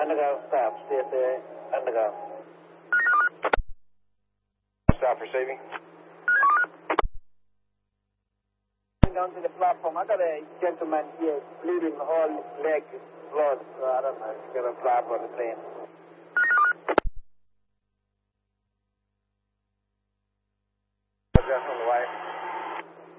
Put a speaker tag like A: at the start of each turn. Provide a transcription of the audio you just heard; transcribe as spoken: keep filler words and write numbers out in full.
A: Undergo, stop. Stay there. Undergo.
B: Stop receiving.
A: Down to the platform. I got a gentleman here bleeding all leg blood. So I don't know if you're going to fly on the plane.